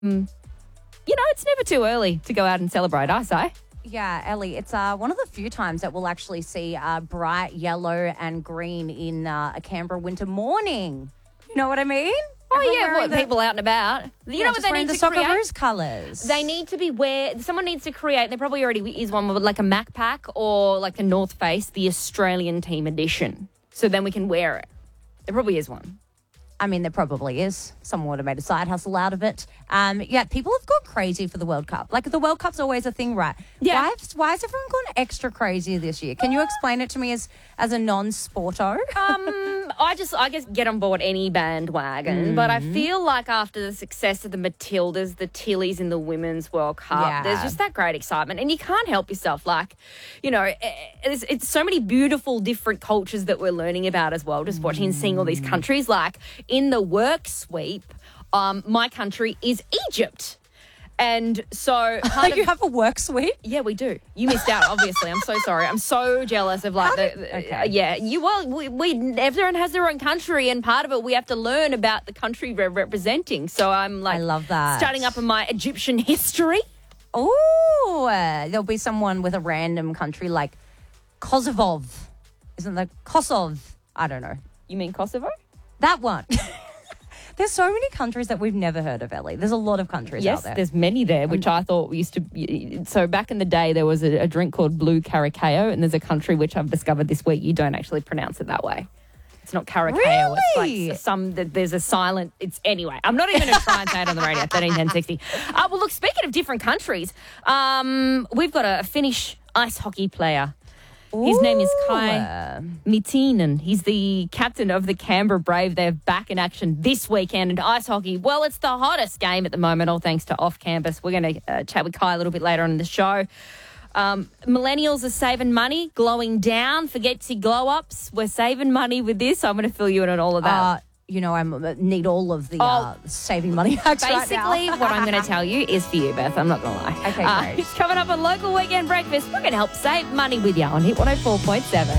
It's never too early to go out and celebrate, I say. Yeah, Ellie, it's one of the few times that we'll actually see bright yellow and green in a Canberra winter morning. You know what I mean? People out and about. You know what they need to create? Socceroos colours. They need to be someone needs to create, there probably already is one with like a Macpac or like a North Face, the Australian team edition. So then we can wear it. There probably is one. I mean, there probably is. Someone would have made a side hustle out of it. People have gone crazy for the World Cup. Like, the World Cup's always a thing, right? Yeah. Why has everyone gone extra crazy this year? Can you explain it to me as a non-sporto? I guess get on board any bandwagon, but I feel like after the success of the Matildas, the Tillies in the Women's World Cup, there's just that great excitement, and you can't help yourself. Like, it's so many beautiful different cultures that we're learning about as well, just watching and seeing all these countries. Like, in the work sweep, my country is Egypt. And so... You have a work sweep? Yeah, we do. You missed out, obviously. I'm so sorry. I'm so jealous of everyone has their own country, and part of it we have to learn about the country we're representing. So I'm like... I love that. Starting up in my Egyptian history. Oh, there'll be someone with a random country like Kosovo. Isn't that Kosovo? I don't know. You mean Kosovo? That one. There's so many countries that we've never heard of, Ellie. There's a lot of countries out there. Yes, there's many there, which I thought used to... So back in the day, there was a drink called Blue Caracao, and there's a country which I've discovered this week, you don't actually pronounce it that way. It's not Caracao. Really? It's like there's a silent... Anyway, I'm not even going to try and say it on the radio, 131060. Well, look, speaking of different countries, we've got a Finnish ice hockey player. His name is Kai Miettinen. He's the captain of the Canberra Brave. They're back in action this weekend in ice hockey. Well, it's the hottest game at the moment, all thanks to Off Campus. We're going to chat with Kai a little bit later on in the show. Millennials are saving money, glowing down. Forget your glow-ups. We're saving money with this. I'm going to fill you in on all of that. I need all of the saving money hacks right now. Basically, what I'm going to tell you is for you, Beth. I'm not going to lie. Okay, great. Coming up on Local Weekend Breakfast, we're going to help save money with you on Hit 104.7.